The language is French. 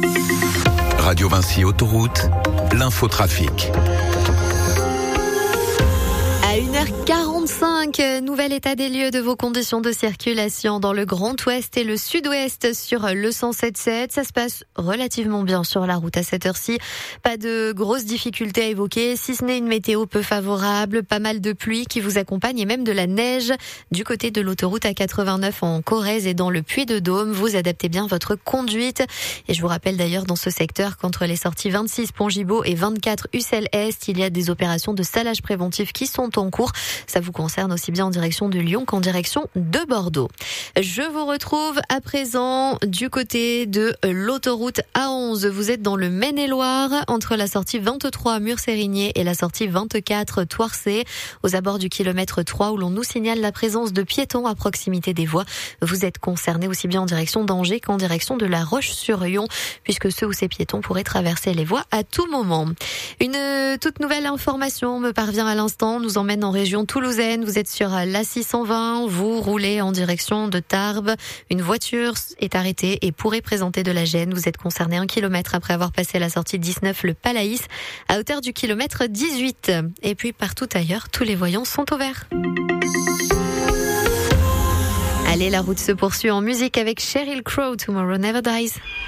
Radio Vinci Autoroute, l'infotrafic. À 1h45, nouvel état des lieux de vos conditions de circulation dans le Grand Ouest et le Sud-Ouest sur le 107.7. Ça se passe relativement bien sur la route à cette heure-ci. Pas de grosses difficultés à évoquer, si ce n'est une météo peu favorable, pas mal de pluie qui vous accompagne et même de la neige. Du côté de l'autoroute A89 en Corrèze et dans le Puy-de-Dôme, vous adaptez bien votre conduite. Et je vous rappelle d'ailleurs dans ce secteur qu'entre les sorties 26 Pont-Gibaud et 24 Ussel-Est, il y a des opérations de salage préventif qui sont en cours. Ça vous concerne aussi bien en direction de Lyon qu'en direction de Bordeaux. Je vous retrouve à présent du côté de l'autoroute A11. Vous êtes dans le Maine-et-Loire, entre la sortie 23 Murs-Sérigné et la sortie 24 Toircé, aux abords du kilomètre 3 où l'on nous signale la présence de piétons à proximité des voies. Vous êtes concerné aussi bien en direction d'Angers qu'en direction de La Roche-sur-Yon, puisque ceux ou ces piétons pourraient traverser les voies à tout moment. Une toute nouvelle information me parvient à l'instant, nous emmène en région toulousaine. Vous êtes sur l'A620, vous roulez en direction de Tarbes. Une voiture est arrêtée et pourrait présenter de la gêne. Vous êtes concerné 1 kilomètre après avoir passé la sortie 19, le Palaïs, à hauteur du kilomètre 18. Et puis partout ailleurs, tous les voyants sont au vert. Allez, la route se poursuit en musique avec Sheryl Crow, Tomorrow Never Dies.